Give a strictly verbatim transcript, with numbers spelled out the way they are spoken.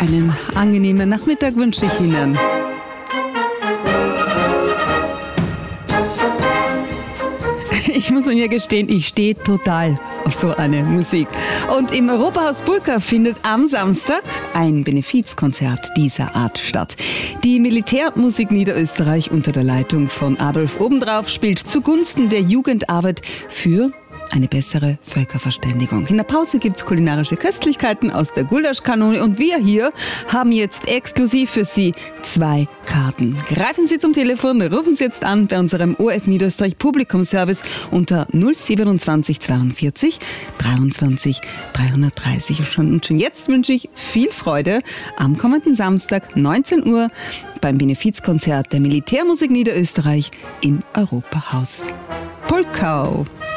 Einen angenehmen Nachmittag wünsche ich Ihnen. Ich muss Ihnen ja gestehen, ich stehe total auf so eine Musik. Und im Europahaus Bulka findet am Samstag ein Benefizkonzert dieser Art statt. Die Militärmusik Niederösterreich unter der Leitung von Adolf Obendrauf spielt zugunsten der Jugendarbeit für eine bessere Völkerverständigung. In der Pause gibt es kulinarische Köstlichkeiten aus der Gulaschkanone und wir hier haben jetzt exklusiv für Sie zwei Karten. Greifen Sie zum Telefon, rufen Sie jetzt an bei unserem O R F Niederösterreich Publikumsservice unter null siebenundzwanzig zweiundvierzig dreiundzwanzig dreihundertdreißig. Und schon jetzt wünsche ich viel Freude am kommenden Samstag neunzehn Uhr beim Benefizkonzert der Militärmusik Niederösterreich im Europahaus Pulkau.